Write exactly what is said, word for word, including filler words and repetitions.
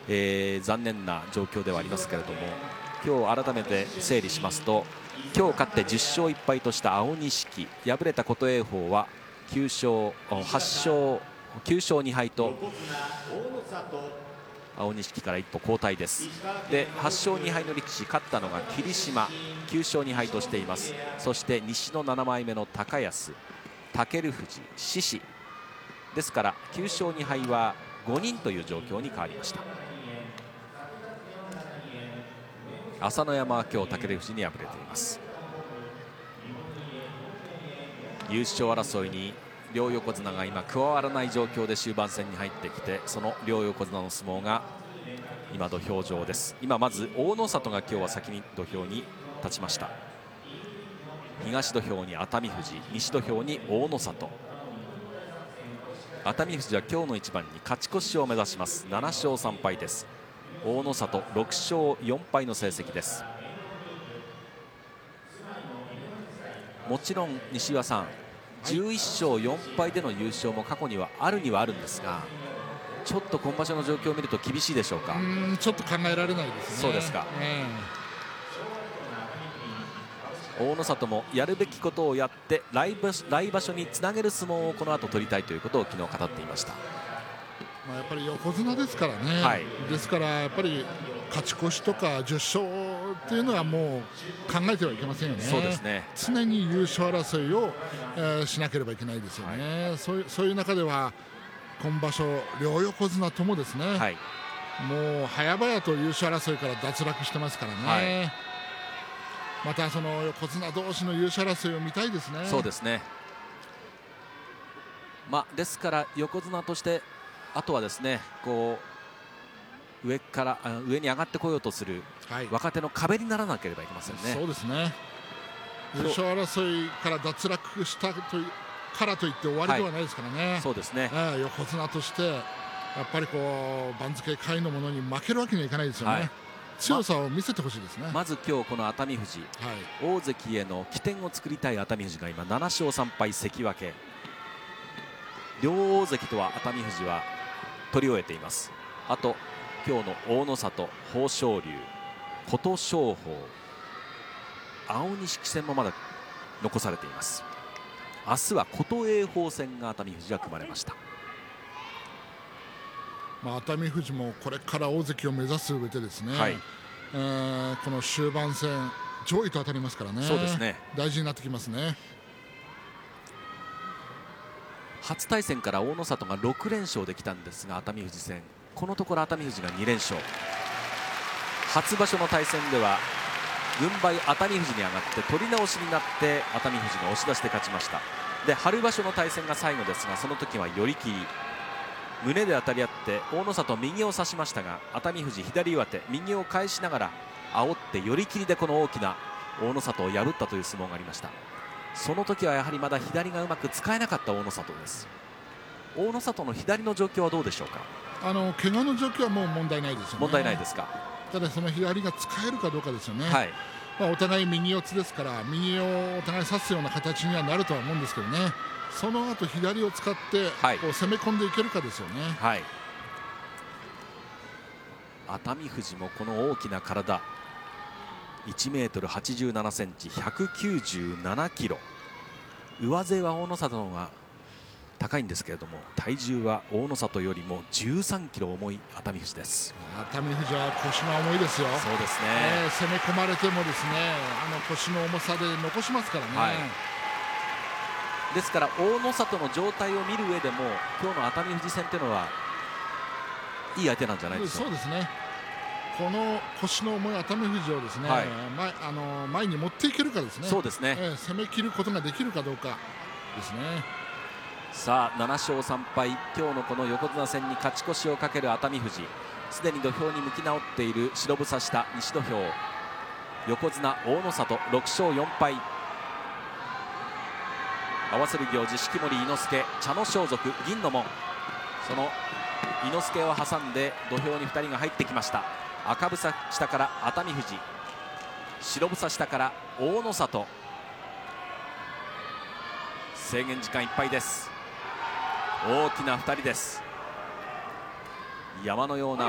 えー、残念な状況ではありますけれども、今日改めて整理しますと、今日勝ってじゅっしょういっぱいとした青錦、敗れた琴恵峰はきゅうしょうはっしょうきゅうしょうにはいと青錦から一歩後退です。ではっしょうにはいの力士、勝ったのが霧島、きゅうしょうにはいとしています。そして西のななまいめの高安、尊富士、獅司ですからきゅうしょうにはいはごにんという状況に変わりました。朝乃山は今日尊富士に敗れています。優勝争いに両横綱が今加わらない状況で終盤戦に入ってきて、その両横綱の相撲が今土俵上です。今まず大野里が今日は先に土俵に立ちました。東土俵に熱海富士、西土俵に大野里。熱海富士は今日の一番に勝ち越しを目指します。ななしょうさんぱいです。大野里ろくしょうよんぱいの成績です。もちろん西岩さん、じゅういっしょうよんぱいでの優勝も過去にはあるにはあるんですが、ちょっと今場所の状況を見ると厳しいでしょうか。 うーん、ちょっと考えられないですね。 そうですか、えー、大野里もやるべきことをやって来場所、来場所につなげる相撲をこの後取りたいということを昨日語っていました。 まあやっぱり横綱ですからね、はい、ですからやっぱり勝ち越しとかじゅっしょうっていうのはもう考えてはいけませんよね。 そうですね、 常に優勝争いを、えー、しなければいけないですよね、はい、そういう、そういう中では今場所両横綱ともですね、はい、もう早々と優勝争いから脱落してますからね、はい、またその横綱同士の優勝争いを見たいですね。 そうですね、まあ、ですから横綱としてあとはですね、こう上から上に上がってこようとする若手の壁にならなければいけませんね。 はい、そうですね、優勝争いから脱落したというからといって終わりではないですからね、はい、 そうですね、 えー、横綱としてやっぱりこう番付下位のものに負けるわけにはいかないですよね、はい、強さを見せてほしいですね。 ま、まず今日この熱海富士、はい、大関への起点を作りたい熱海富士が今ななしょうさんぱい関脇、両大関とは熱海富士は取り終えています。あと今日の大野里、豊昇龍、琴勝峰、青錦戦もまだ残されています。明日は琴恵峰戦が熱海富士が組まれました。 まあ、熱海富士もこれから大関を目指す上でですね、はい、えー、この終盤戦上位と当たりますからね。そうですね、大事になってきますね。 初対戦から大野里がろくれんしょうできたんですが、熱海富士戦このところ熱海富士がにれんしょう。初場所の対戦では軍配熱海富士に上がって取り直しになって熱海富士が押し出して勝ちました。で春場所の対戦が最後ですが、その時は寄り切り、胸で当たり合って大野里右を差しましたが、熱海富士左上手、右を返しながら煽って寄り切りでこの大きな大野里を破ったという相撲がありました。その時はやはりまだ左がうまく使えなかった大野里です。大野里の左の状況はどうでしょうか。 あの怪我の状況はもう問題ないですよね。 問題ないですか。 ただその左が使えるかどうかですよね、はい、まあ、お互い右四つですから右をお互い差すような形にはなるとは思うんですけどね、その後左を使ってこう攻め込んでいけるかですよね、はい、 熱海富士もこの大きな体、いちメートルはちじゅうななセンチ、ひゃくきゅうじゅうななキロ、上背は大野里の方が高いんですけれども、体重は大野里よりもじゅうさんキロ重い熱海富士です。 熱海富士は腰が重いですよ。 そうですね、 えー、攻め込まれてもですね、あの腰の重さで残しますからね、はい、 ですから大野里の状態を見る上でも今日の熱海富士戦というのはいい相手なんじゃないでしょうか。 そうですね、この腰の重い熱海富士をですね、はい、前, あの前に持っていけるかですね。 そうですね、 えー、攻め切ることができるかどうかですね。 さあななしょうさんぱい、今日のこの横綱戦に勝ち越しをかける熱海富士、すでに土俵に向き直っている白房下西土俵、横綱大野里ろくしょうよんぱい、合わせる行司式守伊之助、茶の装束銀の門、その伊之助を挟んで土俵にふたりが入ってきました。赤房下から熱海富士、白房下から大野里。制限時間いっぱいです。大きなふたりです。山のような